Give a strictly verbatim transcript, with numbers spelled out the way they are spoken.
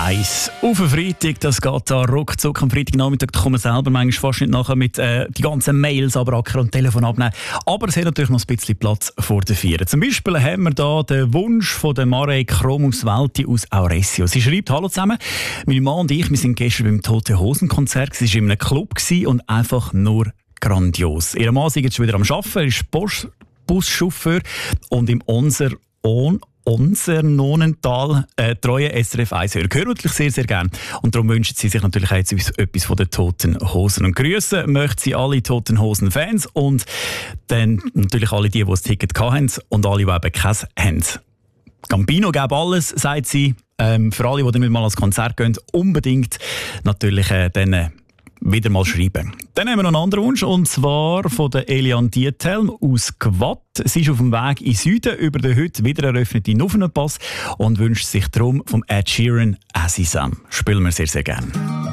eins. Auf den Freitag, das geht da ruckzuck am Freitagnachmittag. Da kommen wir selber manchmal fast nicht nachher mit äh, die ganzen Mails abrackern und Telefon abnehmen. Aber es hat natürlich noch ein bisschen Platz vor den Vieren. Zum Beispiel haben wir da den Wunsch von der Marek Kromus-Welti aus Auresio. Sie schreibt: Hallo zusammen, meine Mann und ich, wir sind gestern beim Tote Hosen Konzert. Es war in einem Club und einfach nur grandios. Ihr Mann ist jetzt wieder am Arbeiten, er ist Bus Buschauffeur und im Unser On unser Nonental äh, treue S R F eins Hörer. Hören wirklich sehr, sehr gerne. Und darum wünschen sie sich natürlich auch jetzt etwas von den Toten Hosen. Und grüßen möchten sie alle Toten Hosen-Fans und dann natürlich alle die, die das Ticket hatten und alle, die eben keins haben. Gambino gäbe alles, sagt sie. Ähm, für alle, die dann mal ans Konzert gehen, unbedingt natürlich äh, dann wieder mal schreiben. Dann haben wir noch einen anderen Wunsch, und zwar von der Elian Diethelm aus Gwatt. Sie ist auf dem Weg in Süden über den heute wieder eröffneten Nuffenpass und wünscht sich darum vom Ed Sheeran «As Is Am». Spielen wir sehr, sehr gerne.